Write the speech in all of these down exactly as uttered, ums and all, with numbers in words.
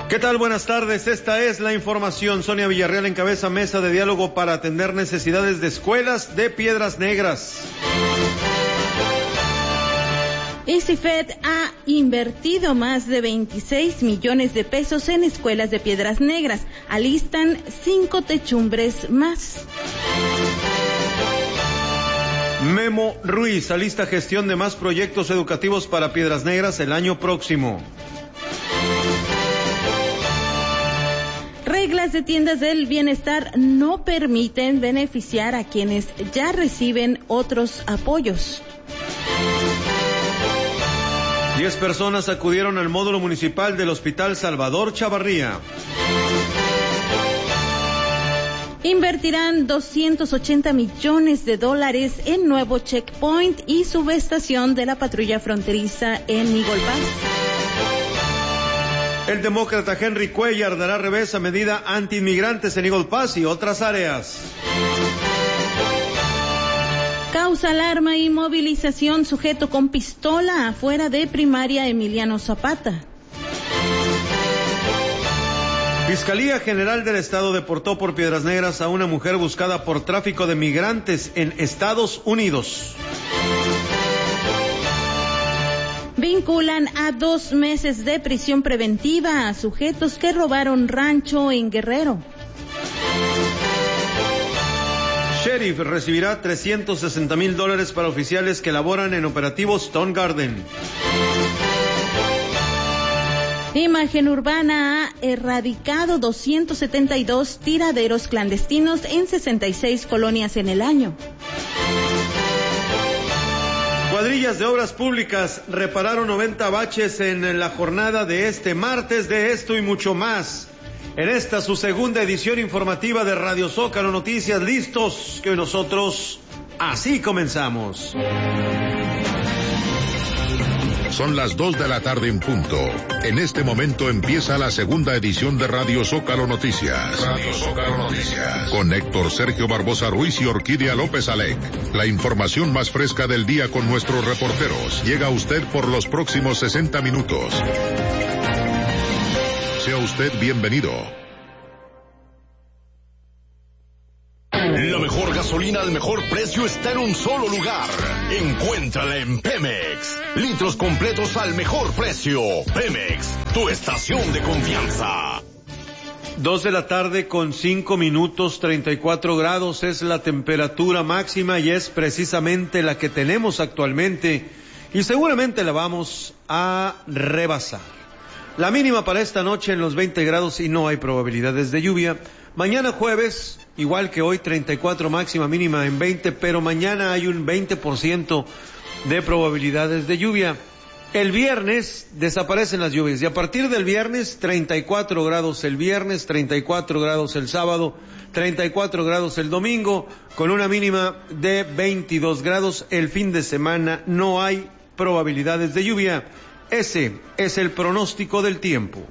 ¿Qué tal? Buenas tardes. Esta es la información. Sonia Villarreal encabeza mesa de diálogo para atender necesidades de escuelas de Piedras Negras. ICIFED ha invertido más de veintiséis millones de pesos en escuelas de Piedras Negras. Alistan cinco techumbres más. Memo Ruiz alista gestión de más proyectos educativos para Piedras Negras el año próximo. Reglas de tiendas del bienestar no permiten beneficiar a quienes ya reciben otros apoyos. Diez personas acudieron al módulo municipal del Hospital Salvador Chavarría. Invertirán doscientos ochenta millones de dólares en nuevo checkpoint y subestación de la patrulla fronteriza en Eagle Pass. El demócrata Henry Cuellar dará revés a medida anti-inmigrantes en Eagle Pass y otras áreas. Causa alarma y movilización sujeto con pistola afuera de primaria Emiliano Zapata. Fiscalía General del Estado deportó por Piedras Negras a una mujer buscada por tráfico de migrantes en Estados Unidos. Vinculan a dos meses de prisión preventiva a sujetos que robaron rancho en Guerrero. Sheriff recibirá trescientos sesenta mil dólares para oficiales que laboran en operativo Stone Garden. Imagen Urbana ha erradicado doscientos setenta y dos tiraderos clandestinos en sesenta y seis colonias en el año. Cuadrillas de Obras Públicas repararon noventa baches en la jornada de este martes. De esto y mucho más en esta su segunda edición informativa de Radio Zócalo Noticias. Listos, que nosotros así comenzamos. Son las dos de la tarde en punto. En este momento empieza la segunda edición de Radio Zócalo Noticias. Radio Zócalo Noticias. Con Héctor Sergio Barbosa Ruiz y Orquídea López Alec. La información más fresca del día con nuestros reporteros. Llega a usted por los próximos sesenta minutos. Sea usted bienvenido. La mejor gasolina al mejor precio está en un solo lugar. Encuéntrala en Pemex. Litros completos al mejor precio. Pemex, tu estación de confianza. Dos de la tarde con cinco minutos, treinta y cuatro grados es la temperatura máxima y es precisamente la que tenemos actualmente y seguramente la vamos a rebasar. La mínima para esta noche en los veinte grados y no hay probabilidades de lluvia. Mañana jueves, igual que hoy, treinta y cuatro máxima, mínima en veinte, pero mañana hay un veinte por ciento de probabilidades de lluvia. El viernes desaparecen las lluvias y a partir del viernes, treinta y cuatro grados el viernes, treinta y cuatro grados el sábado, treinta y cuatro grados el domingo, con una mínima de veintidós grados. El fin de semana no hay probabilidades de lluvia. Ese es el pronóstico del tiempo.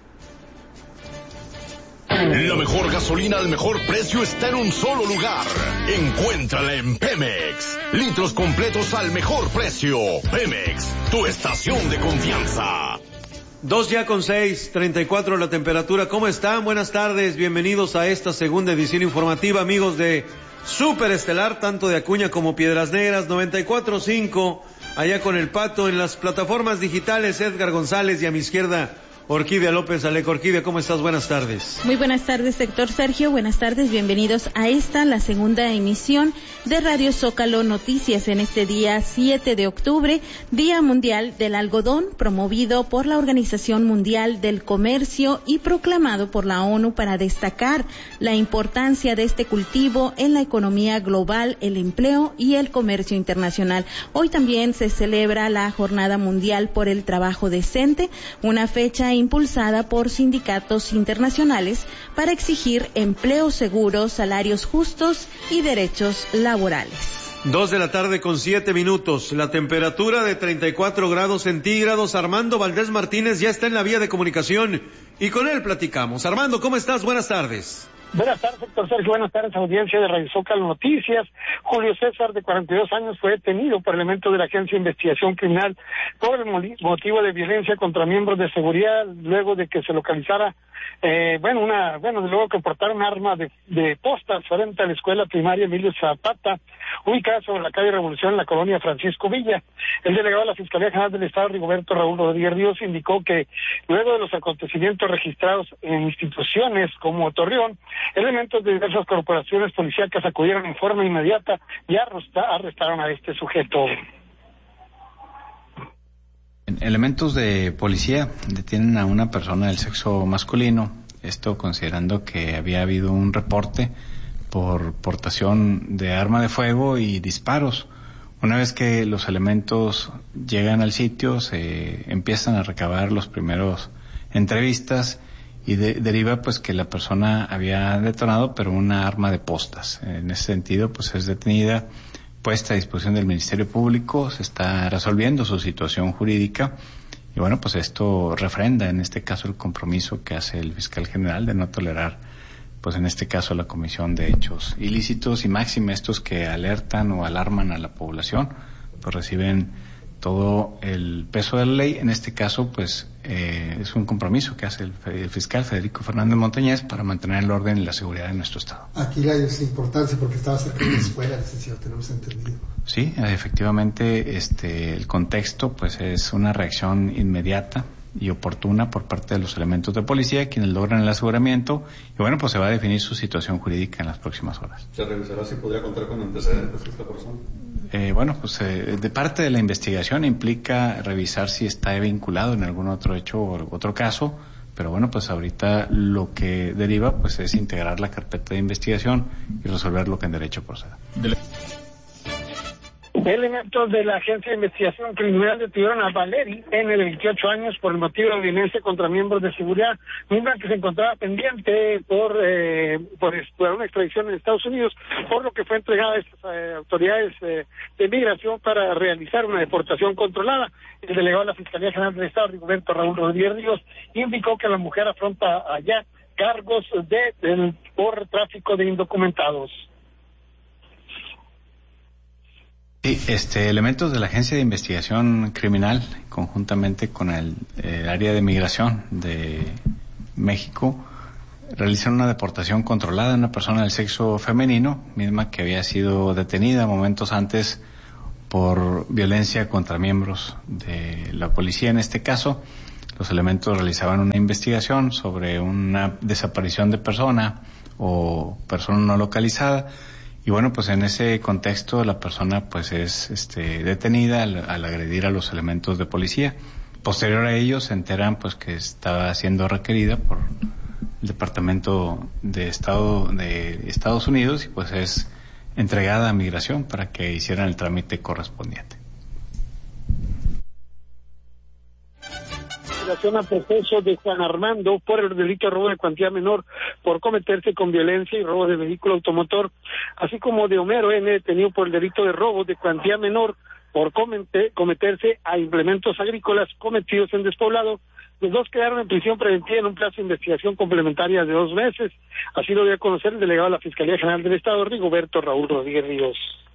La mejor gasolina al mejor precio está en un solo lugar. Encuéntrala en Pemex. Litros completos al mejor precio. Pemex, tu estación de confianza. Dos ya con seis, treinta y cuatro la temperatura. ¿Cómo están? Buenas tardes. Bienvenidos a esta segunda edición informativa, amigos de Super Estelar, tanto de Acuña como Piedras Negras, noventa y cuatro punto cinco, allá con el Pato, en las plataformas digitales, Edgar González, y a mi izquierda, Orquídea López Alec. Orquídea, ¿cómo estás? Buenas tardes. Muy buenas tardes, Héctor Sergio. Buenas tardes, bienvenidos a esta, la segunda emisión de Radio Zócalo Noticias en este día siete de octubre, Día Mundial del Algodón, promovido por la Organización Mundial del Comercio y proclamado por la ONU para destacar la importancia de este cultivo en la economía global, el empleo y el comercio internacional. Hoy también se celebra la Jornada Mundial por el Trabajo Decente, una fecha impulsada por sindicatos internacionales para exigir empleo seguro, salarios justos y derechos laborales. Dos de la tarde con siete minutos, la temperatura de treinta y cuatro grados centígrados. Armando Valdés Martínez ya está en la vía de comunicación y con él platicamos. Armando, ¿cómo estás? Buenas tardes. Buenas tardes, Héctor Sergio. Buenas tardes, audiencia de Radio Zócalo Noticias. Julio César, de cuarenta y dos años, fue detenido por elementos de la Agencia de Investigación Criminal por el motivo de violencia contra miembros de seguridad, luego de que se localizara eh, bueno, una, bueno, luego que portaron un arma de, de postas frente a la escuela primaria Emilio Zapata, ubicada sobre la calle Revolución en la colonia Francisco Villa. El delegado de la Fiscalía General del Estado, Rigoberto Raúl Rodríguez Ríos, indicó que luego de los acontecimientos registrados en instituciones como Torreón, elementos de diversas corporaciones policíacas acudieron en forma inmediata y arrestaron a este sujeto. Elementos de policía detienen a una persona del sexo masculino, esto considerando que había habido un reporte por portación de arma de fuego y disparos. Una vez que los elementos llegan al sitio, se empiezan a recabar los primeros entrevistas y de, deriva pues que la persona había detonado pero una arma de postas. En ese sentido pues es detenida, puesta a disposición del Ministerio Público, se está resolviendo su situación jurídica y bueno, pues esto refrenda en este caso el compromiso que hace el fiscal general de no tolerar, pues en este caso la comisión de hechos ilícitos y máxime estos que alertan o alarman a la población, pues reciben todo el peso de la ley. En este caso, pues eh, es un compromiso que hace el, el fiscal Federico Fernández Montañez para mantener el orden y la seguridad de nuestro estado. Aquí la importancia porque estaba cerca de la escuela, licenciado, tenemos entendido. Sí, efectivamente, este, el contexto, pues es una reacción inmediata y oportuna por parte de los elementos de policía, quienes logran el aseguramiento y bueno, pues se va a definir su situación jurídica en las próximas horas. ¿Se revisará si podría contar con antecedentes esta persona? Eh, bueno, pues eh, de parte de la investigación implica revisar si está vinculado en algún otro hecho o otro caso, pero bueno, pues ahorita lo que deriva pues es integrar la carpeta de investigación y resolver lo que en derecho proceda. Elementos de la Agencia de Investigación Criminal detuvieron a Valeri, N, de veintiocho años, por el motivo de violencia contra miembros de seguridad, misma que se encontraba pendiente por, eh, por, por una extradición en Estados Unidos, por lo que fue entregada a estas eh, autoridades eh, de migración para realizar una deportación controlada. El delegado de la Fiscalía General del Estado, Rigoberto Raúl Rodríguez Ríos, indicó que la mujer afronta allá cargos de, de por tráfico de indocumentados. Sí, este, elementos de la Agencia de Investigación Criminal, conjuntamente con el, el área de migración de México, realizan una deportación controlada de una persona del sexo femenino, misma que había sido detenida momentos antes por violencia contra miembros de la policía. En este caso, los elementos realizaban una investigación sobre una desaparición de persona o persona no localizada. Y bueno, pues en ese contexto la persona pues es este, detenida al, al agredir a los elementos de policía. Posterior a ello se enteran pues que estaba siendo requerida por el Departamento de Estado de Estados Unidos y pues es entregada a Migración para que hicieran el trámite correspondiente. A proceso de Juan Armando por el delito de robo de cuantía menor por cometerse con violencia y robo de vehículo automotor, así como de Homero N, detenido por el delito de robo de cuantía menor por comete, cometerse a implementos agrícolas cometidos en despoblado. Los dos quedaron en prisión preventiva en un plazo de investigación complementaria de dos meses. Así lo dio a conocer el delegado de la Fiscalía General del Estado, Rigoberto Raúl Rodríguez Ríos.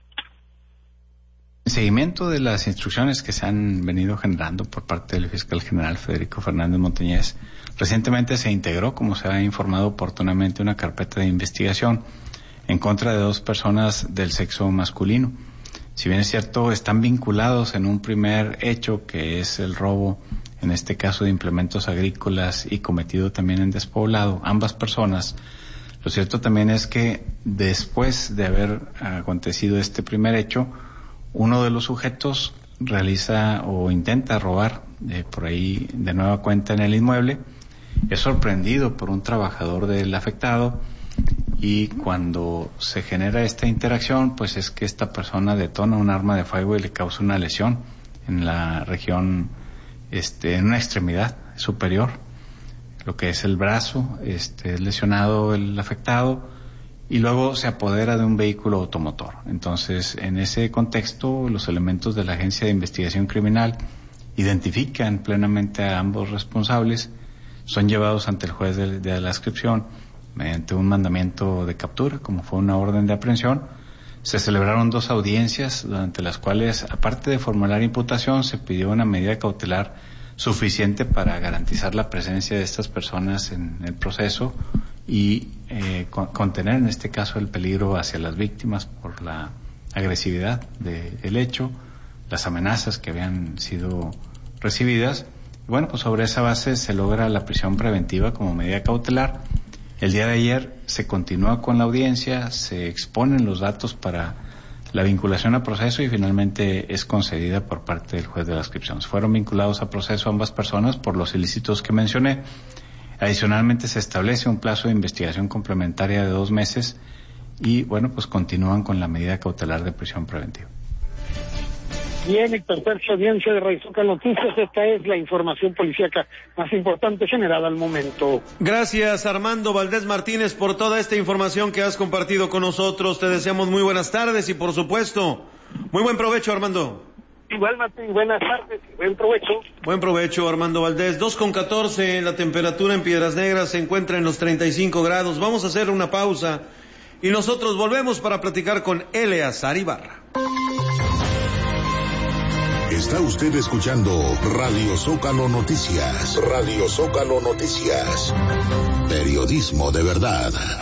En seguimiento de las instrucciones que se han venido generando por parte del fiscal general Federico Fernández Montañez, recientemente se integró, como se ha informado oportunamente, una carpeta de investigación en contra de dos personas del sexo masculino. Si bien es cierto, están vinculados en un primer hecho, que es el robo, en este caso de implementos agrícolas y cometido también en despoblado, ambas personas. Lo cierto también es que después de haber acontecido este primer hecho, uno de los sujetos realiza o intenta robar eh, por ahí de nueva cuenta en el inmueble, es sorprendido por un trabajador del afectado y cuando se genera esta interacción, pues es que esta persona detona un arma de fuego y le causa una lesión en la región, este, en una extremidad superior, lo que es el brazo, este, es lesionado el afectado. Y luego se apodera de un vehículo automotor. Entonces, en ese contexto, los elementos de la Agencia de Investigación Criminal identifican plenamente a ambos responsables, son llevados ante el juez de, de la adscripción mediante un mandamiento de captura, como fue una orden de aprehensión. Se celebraron dos audiencias durante las cuales, aparte de formular imputación, se pidió una medida cautelar suficiente para garantizar la presencia de estas personas en el proceso y eh, con, contener en este caso el peligro hacia las víctimas por la agresividad del hecho, las amenazas que habían sido recibidas. Bueno, pues sobre esa base se logra la prisión preventiva como medida cautelar. El día de ayer se continúa con la audiencia, se exponen los datos para la vinculación a proceso y finalmente es concedida por parte del juez de la adscripción. Fueron vinculados a proceso ambas personas por los ilícitos que mencioné. Adicionalmente se establece un plazo de investigación complementaria de dos meses y bueno, pues continúan con la medida cautelar de prisión preventiva. Bien, Héctor Sergio, audiencia de Radio Zócalo Noticias. Esta es la información policíaca más importante generada al momento. Gracias, Armando Valdés Martínez, por toda esta información que has compartido con nosotros. Te deseamos muy buenas tardes y, por supuesto, muy buen provecho, Armando. Igual, Martín, buenas tardes y buen provecho. Buen provecho, Armando Valdés. dos con catorce, la temperatura en Piedras Negras se encuentra en los treinta y cinco grados. Vamos a hacer una pausa y nosotros volvemos para platicar con Eleazar Ibarra. Está usted escuchando Radio Zócalo Noticias. Radio Zócalo Noticias. Periodismo de verdad.